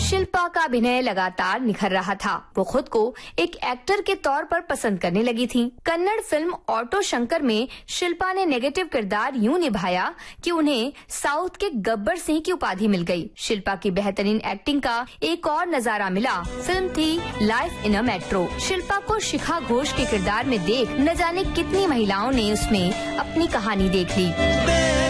शिल्पा का अभिनय लगातार निखर रहा था। वो खुद को एक एक्टर के तौर पर पसंद करने लगी थी। कन्नड़ फिल्म ऑटो शंकर में शिल्पा ने नेगेटिव किरदार यूं निभाया कि उन्हें साउथ के गब्बर सिंह की उपाधि मिल गई। शिल्पा की बेहतरीन एक्टिंग का एक और नजारा मिला। फिल्म थी life in a metro. Shilpa को शिखा घोष के किरदार में देख न जाने कितनी महिलाओं ने उसमें अपनी कहानी देख ली।